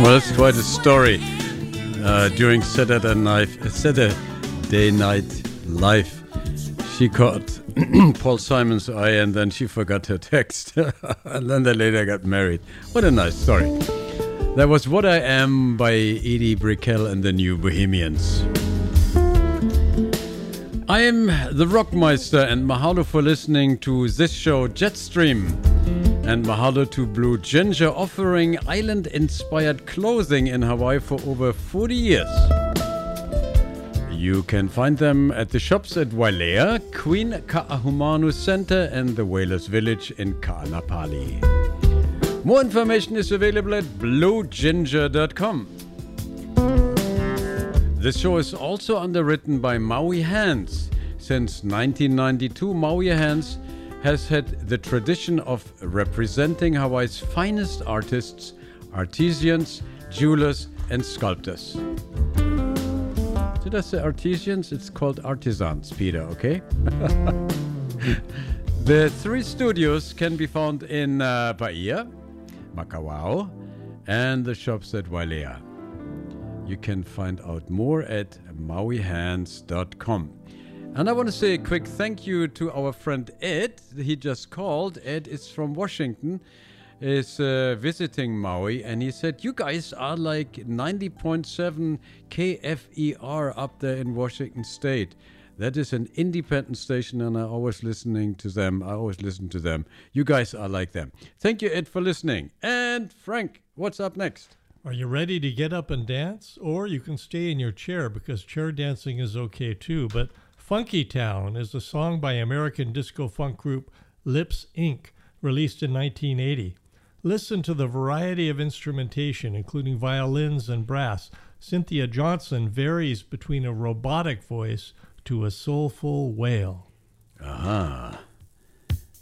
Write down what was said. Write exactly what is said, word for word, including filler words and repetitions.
Well, that's quite a story. Uh, during Saturday Night, Saturday Night Live, she caught Paul Simon's eye and then she forgot her text. And then they later got married. What a nice story. That was What I Am by Edie Brickell and the New Bohemians. I am the Rockmeister, and mahalo for listening to this show, Jetstream. And mahalo to Blue Ginger, offering island-inspired clothing in Hawaii for over forty years. You can find them at the shops at Wailea, Queen Ka'ahumanu Center, and the Whalers Village in Ka'anapali. More information is available at blue ginger dot com. This show is also underwritten by Maui Hands. Since nineteen ninety-two, Maui Hands has had the tradition of representing Hawaii's finest artists, artisans, jewelers, and sculptors. Did I say artisans? It's called artisans, Peter, okay? The three studios can be found in uh, Paia, Makawao, and the shops at Wailea. You can find out more at maui hands dot com. And I want to say a quick thank you to our friend Ed. He just called. Ed is from Washington, is uh, visiting Maui, and he said, you guys are like ninety point seven K F E R up there in Washington State. That is an independent station, and I'm always listening to them. I always listen to them. You guys are like them. Thank you, Ed, for listening. And Frank, what's up next? Are you ready to get up and dance? Or you can stay in your chair, because chair dancing is okay too. But Funky Town is a song by American disco funk group Lips Incorporated, released in nineteen eighty. Listen to the variety of instrumentation, including violins and brass. Cynthia Johnson varies between a robotic voice to a soulful wail. Aha.